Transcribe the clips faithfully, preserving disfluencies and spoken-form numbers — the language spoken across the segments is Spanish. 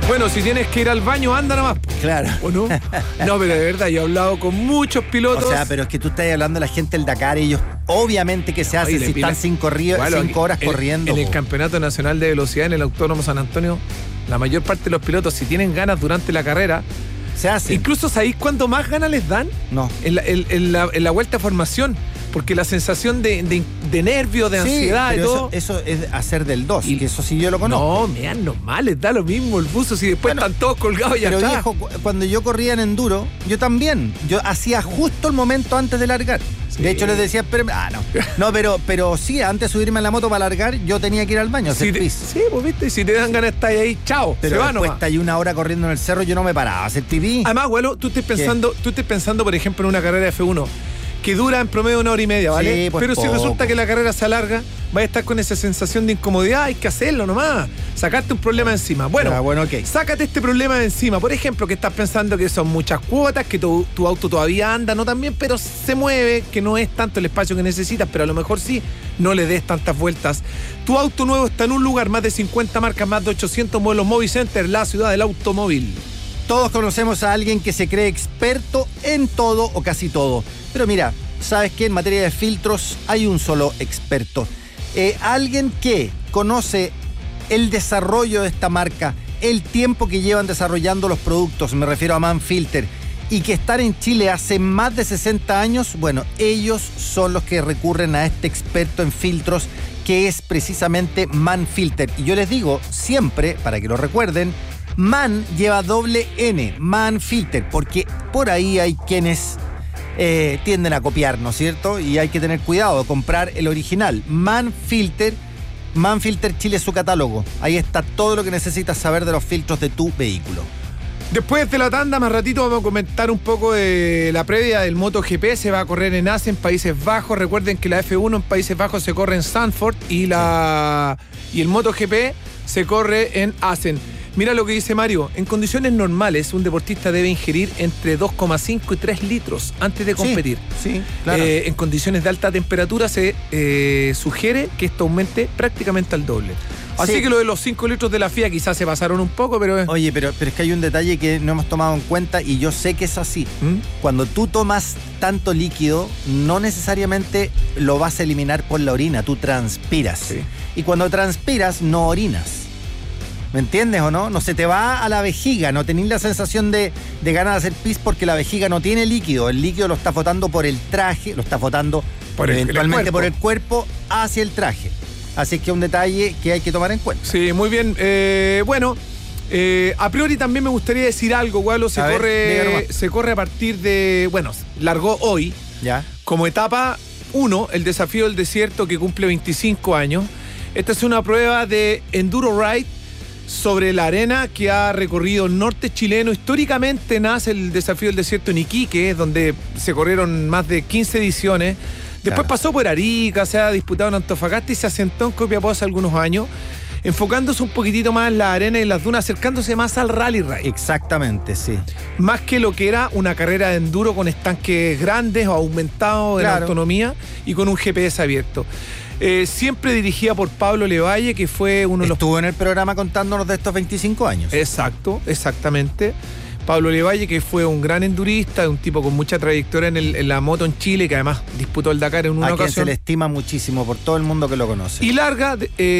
Bueno, si tienes que ir al baño, anda nomás. Claro. ¿O no? No, pero de verdad, yo he hablado con muchos pilotos. O sea, pero es que tú estás hablando de la gente del Dakar, ellos obviamente que se hace Oye, si pila... están cinco, río, bueno, cinco horas en, corriendo. En el Campeonato Nacional de Velocidad, en el Autódromo San Antonio, la mayor parte de los pilotos, si tienen ganas durante la carrera, se hace. Incluso, ¿sabéis cuánto más ganas les dan? No. En la, en, en la, en la vuelta de formación. Porque la sensación de, de, de nervio, de sí, ansiedad y todo. Eso, eso es hacer del dos, y que eso sí yo lo conozco. No, mean normal, les da lo mismo el buzo, si después bueno, están todos colgados y ya pero está. viejo, cuando yo corría en enduro, yo también. Yo hacía justo el momento antes de largar. Sí. De hecho, les decía, espérame. Ah, no. No, pero, pero sí, antes de subirme a la moto para largar, yo tenía que ir al baño a hacer si te, pis. Sí, pues viste, si te dan ganas de estar ahí, chao. Pero se va después nomás. está ahí una hora corriendo en el cerro, yo no me paraba a hacer pipí. Además, bueno, tú estés pensando, tú estés pensando, por ejemplo, en una carrera de F uno. Que dura en promedio una hora y media, ¿vale? Sí, pues pero poco. Si resulta que la carrera se alarga, vas a estar con esa sensación de incomodidad, hay que hacerlo nomás. Sacarte un problema encima. Bueno, ah, bueno okay. Sácate este problema de encima. Por ejemplo, que estás pensando que son muchas cuotas, que tu, tu auto todavía anda, no tan bien, pero se mueve, que no es tanto el espacio que necesitas, pero a lo mejor sí, no le des tantas vueltas. Tu auto nuevo está en un lugar, más de cincuenta marcas, más de ochocientos modelos Movicenter, la ciudad del automóvil. Todos conocemos a alguien que se cree experto en todo o casi todo. Pero mira, ¿sabes qué? En materia de filtros hay un solo experto. Eh, alguien que conoce el desarrollo de esta marca, el tiempo que llevan desarrollando los productos, me refiero a Manfilter, y que están en Chile hace más de sesenta años, bueno, ellos son los que recurren a este experto en filtros, que es precisamente Manfilter. Y yo les digo siempre, para que lo recuerden, Man lleva doble N, Manfilter, porque por ahí hay quienes eh, tienden a copiar, ¿no es cierto? Y hay que tener cuidado, comprar el original. Manfilter, Manfilter Chile es su catálogo. Ahí está todo lo que necesitas saber de los filtros de tu vehículo. Después de la tanda, más ratito vamos a comentar un poco de la previa del MotoGP. Se va a correr en Assen, Países Bajos. Recuerden que la F uno en Países Bajos se corre en Zandvoort y, la, y el MotoGP se corre en Assen. Mira lo que dice Mario. En condiciones normales, un deportista debe ingerir entre dos coma cinco y tres litros antes de competir. Sí, sí, claro. Eh, en condiciones de alta temperatura se eh, sugiere que esto aumente prácticamente al doble. Así sí. que lo de los cinco litros de la F I A quizás se pasaron un poco, pero... Oye, pero, pero es que hay un detalle que no hemos tomado en cuenta y yo sé que es así. ¿Mm? Cuando tú tomas tanto líquido, no necesariamente lo vas a eliminar por la orina, tú transpiras. Sí. Y cuando transpiras, no orinas. ¿Me entiendes o no? No se te va a la vejiga, no tenés la sensación de, de ganas de hacer pis porque la vejiga no tiene líquido. El líquido lo está botando por el traje, lo está botando por el, eventualmente el por el cuerpo hacia el traje. Así que es un detalle que hay que tomar en cuenta. Sí, muy bien. Eh, bueno, eh, a priori también me gustaría decir algo, Gualo. Se, corre, se corre a partir de... Bueno, largó hoy. Ya. Como etapa uno, el desafío del desierto que cumple veinticinco años. Esta es una prueba de Enduro Ride sobre la arena que ha recorrido el norte chileno. Históricamente nace el desafío del desierto en Iquique, donde se corrieron más de quince ediciones. Después claro. pasó por Arica, se ha disputado en Antofagasta y se asentó en Copiapó hace algunos años, enfocándose un poquitito más en la arena y en las dunas, acercándose más al rally ride. Exactamente, sí. Más que lo que era una carrera de enduro con estanques grandes o aumentados en claro. autonomía y con un G P S abierto. Eh, siempre dirigida por Pablo Levalle, que fue uno de los... Estuvo en el programa contándonos de estos veinticinco años. Exacto, exactamente. Pablo Levalle, que fue un gran endurista, un tipo con mucha trayectoria en, el, en la moto en Chile, que además disputó el Dakar en una a ocasión. A quien se le estima muchísimo por todo el mundo que lo conoce. Y larga,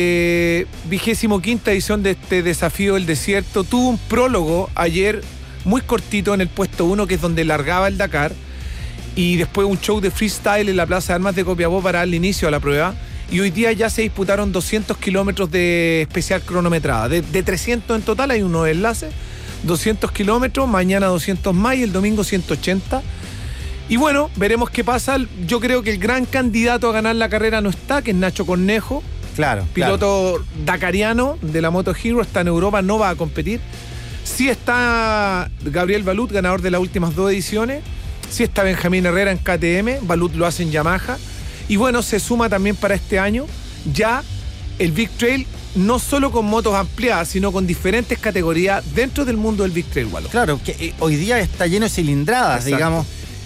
eh, vigésimo quinta edición de este desafío del desierto. Tuvo un prólogo ayer muy cortito en el puesto uno, que es donde largaba el Dakar. Y después un show de freestyle en la Plaza de Armas de Copiapó para darle inicio a la prueba. Y hoy día ya se disputaron doscientos kilómetros de especial cronometrada. De, de trescientos en total, hay unos enlaces. doscientos kilómetros, mañana doscientos más y el domingo ciento ochenta. Y bueno, veremos qué pasa. Yo creo que el gran candidato a ganar la carrera no está, que es Nacho Cornejo. Claro. Piloto claro. dakariano de la Moto Hero, está en Europa, no va a competir. Sí está Gabriel Balut, ganador de las últimas dos ediciones. Sí está Benjamín Herrera en K T M, Balut lo hace en Yamaha. Y bueno, se suma también para este año ya el Big Trail, no solo con motos ampliadas, sino con diferentes categorías dentro del mundo del Big Trail, Gualo. Claro, que eh, hoy día está lleno de cilindradas, exacto. digamos.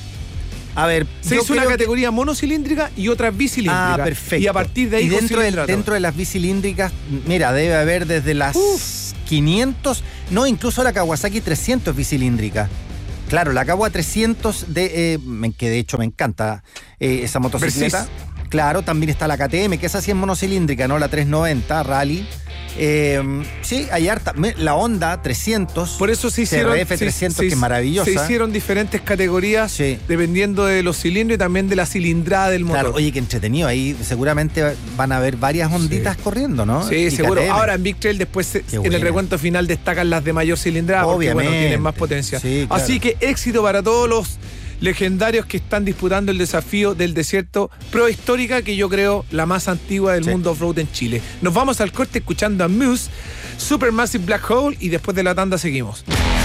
A ver, se hizo una categoría que... monocilíndrica y otra bicilíndrica. Ah, perfecto. Y a partir de ahí, y dentro, del, dentro de las bicilíndricas, mira, debe haber desde las Uf. quinientos, no, incluso la Kawasaki trescientos es bicilíndrica. Claro, la Kawa trescientos, de, eh, que de hecho me encanta eh, esa motocicleta. Versys. Claro, también está la K T M, que esa sí es monocilíndrica, ¿no? La trescientos noventa Rally. Eh, sí, hay harta. La Honda trescientos. Por eso se hicieron. C R F trescientos, se, que es maravillosa. Se hicieron diferentes categorías, sí, dependiendo de los cilindros y también de la cilindrada del motor. Claro, oye, qué entretenido. Ahí seguramente van a haber varias onditas, sí, corriendo, ¿no? Sí, y seguro. K T M. Ahora en Big Trail después se, en el recuento final destacan las de mayor cilindrada. Obviamente. Porque bueno, tienen más potencia. Sí, claro. Así que éxito para todos los legendarios que están disputando el desafío del desierto Prohistórica, que yo creo la más antigua del, sí, mundo off-road en Chile. Nos vamos al corte escuchando a Muse, Supermassive Black Hole, y después de la tanda seguimos.